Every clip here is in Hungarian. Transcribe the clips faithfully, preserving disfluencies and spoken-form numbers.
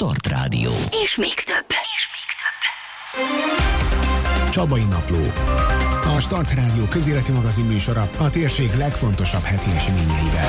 Start Rádió. És még több. És még több. Csabai Napló. A Start Rádió közéleti magazin műsora a térség legfontosabb heti eseményeivel.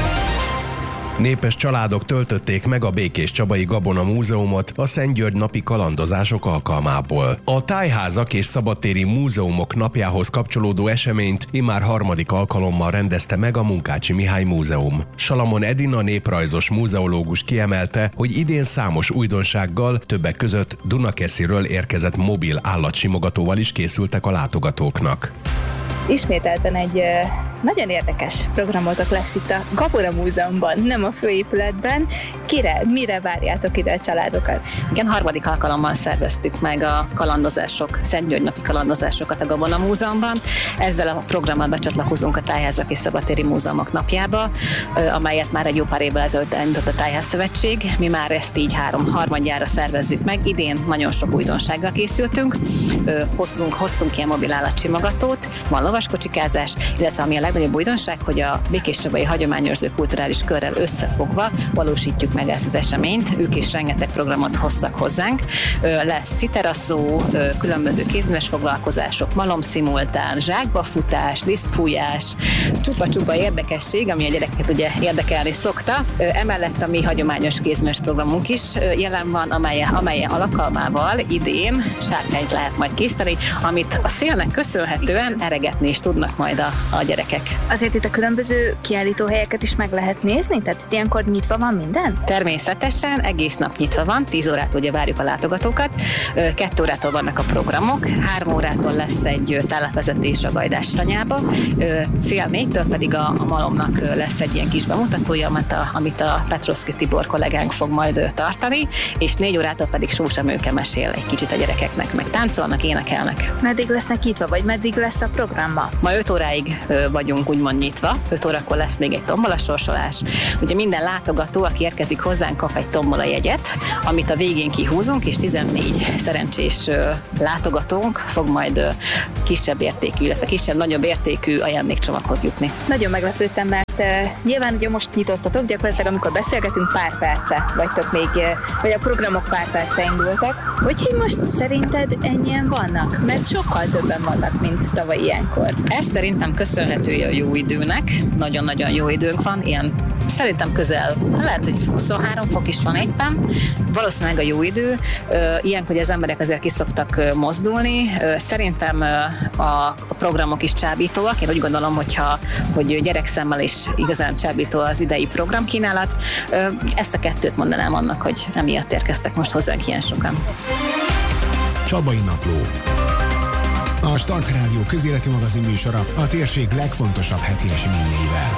Népes családok töltötték meg a Békéscsabai Gabona Múzeumot a Szentgyörgy napi kalandozások alkalmából. A tájházak és szabadtéri múzeumok napjához kapcsolódó eseményt immár harmadik alkalommal rendezte meg a Munkácsi Mihály Múzeum. Salamon Edina néprajzos múzeológus kiemelte, hogy idén számos újdonsággal, többek között Dunakesziről érkezett mobil állatsimogatóval is készültek a látogatóknak. Ismételten egy nagyon érdekes programotok lesz itt a Gabona Múzeumban, nem a főépületben. Kire, mire várjátok ide a családokat? Igen, harmadik alkalommal szerveztük meg a kalandozások, Szentgyörgy napi kalandozásokat a Gabona Múzeumban. Ezzel a programmal becsatlakozunk a Tájházak és Szabadtéri Múzeumok napjába, amelyet már egy jó pár évvel ezelőtt elindított a Tájházszövetség. Mi már ezt így három harmadjára szervezzük meg. Idén nagyon sok újdonsággal készültünk. Hoztunk, hoztunk ilyen mobil állatsimogatót, van lovaskocsikázás, illetve ami a legnagyobb újdonság, hogy a Békéscsabai Hagyományőrző Kulturális Körrel összefogva valósítjuk meg ezt az eseményt. Ők is rengeteg programot hoztak hozzánk. Lesz citerasszó, különböző kézműves foglalkozások, malomszimultán, zsákbafutás, lisztfújás, csupa-csupa érdekesség, ami a gyerekeket ugye érdekelni szokta. Emellett a mi hagyományos kézműves programunk is jelen van, amelyen, amelyen alkalmával idén sárkányt lehet majd készíteni, amit a szélnek köszönhetően eregetni is tudnak majd a, a gyerekek. Azért itt a különböző kiállítóhelyeket is meg lehet nézni? Tehát itt ilyenkor nyitva van minden? Természetesen, egész nap nyitva van, tíz órától ugye várjuk a látogatókat, kettő órától vannak a programok, három órától lesz egy tálatvezetés a Gajdás tanyába, fél négytől pedig a, a malomnak lesz egy ilyen kis bemutatója, amit a, amit a Petrovszky Tibor kollégánk fog majd tartani, és négy órától pedig Sósa Mőke mesél egy kicsit a gyerekeknek, meg táncolnak, énekelnek. Meddig lesznek nyitva, vagy meddig lesz a program ma? Ma öt óráig vagyunk úgymond nyitva, öt órakor lesz még egy tombola sorsolás. Ugye minden látogató, aki érkezik hozzánk, kap egy tombola jegyet, amit a végén kihúzunk, és tizennégy szerencsés látogatónk fog majd kisebb értékű, illetve kisebb-nagyobb értékű ajándékcsomaghoz jutni. Nagyon meglepődtem, mert uh, nyilván ugye most nyitottatok, gyakorlatilag amikor beszélgetünk pár perce, vagytok még, uh, vagy a programok pár perce indultak. Úgyhogy most szerinted ennyien vannak? Mert sokkal többen vannak, mint tavaly ilyenkor. Ez szerintem köszönhető a jó időnek, nagyon-nagyon jó időnk van, ilyen szerintem közel, lehet, hogy huszonhárom fok is van éppen, valószínűleg a jó idő, ilyenkor, hogy az emberek azért ki szoktak mozdulni, szerintem a programok is csábítóak, én úgy gondolom, hogyha, hogy gyerekszemmel is igazán csábító az idei programkínálat, ezt a kettőt mondanám annak, hogy emiatt érkeztek most hozzánk ilyen sokan. Csabai Napló. A Start Rádió közéleti magazin műsora a térség legfontosabb heti eseményeivel.